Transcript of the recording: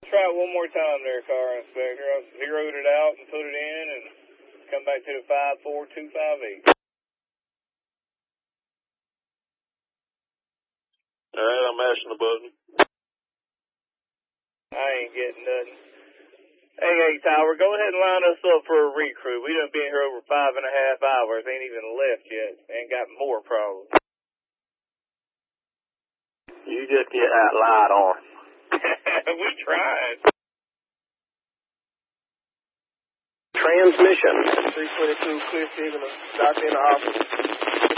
try it one more time there, car inspector. I zeroed it out and put it in and come back to the 54258. All right, I'm mashing the button. I ain't getting nothing. Hey, Tower, go ahead and line us up for a recruit. We done been here over 5.5 hours. Ain't even left yet. Ain't got more problems. You just get that light on. We tried. Transmission. 322, clear Stephen, stop in the office.